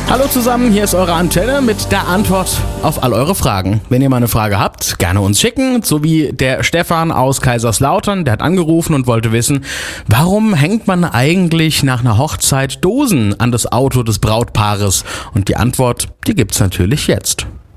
Hallo zusammen, hier ist eure Antenne mit der Antwort auf all eure Fragen. Wenn ihr mal eine Frage habt, gerne uns schicken, so wie der Stefan aus Kaiserslautern, der hat angerufen und wollte wissen, warum hängt man eigentlich nach einer Hochzeit Dosen an das Auto des Brautpaares? Und die Antwort, die gibt's natürlich jetzt.